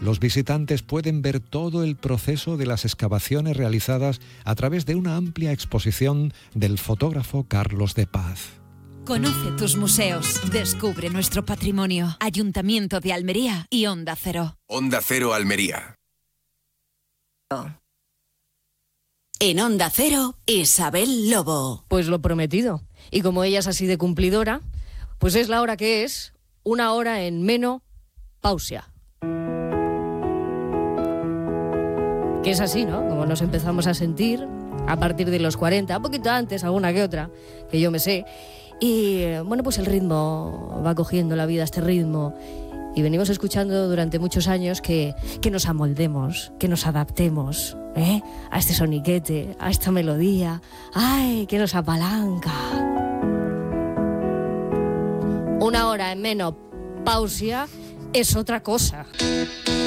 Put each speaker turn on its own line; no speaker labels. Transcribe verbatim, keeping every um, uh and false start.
Los visitantes pueden ver todo el proceso de las excavaciones realizadas a través de una amplia exposición del fotógrafo Carlos de Paz.
Conoce tus museos, descubre nuestro patrimonio. Ayuntamiento de Almería y Onda Cero.
Onda Cero Almería.
En Onda Cero, Isabel Lobo.
Pues lo prometido. Y como ella es así de cumplidora, pues es la hora que es, una hora en menopausia. Que es así, ¿no? Como nos empezamos a sentir a partir de los cuarenta, un poquito antes, alguna que otra, que yo me sé. Y bueno, pues el ritmo va cogiendo la vida, este ritmo. Y venimos escuchando durante muchos años que, que nos amoldemos, que nos adaptemos, ¿eh? A este soniquete, a esta melodía. ¡Ay, que nos apalanca! Una hora en menopausia es otra cosa.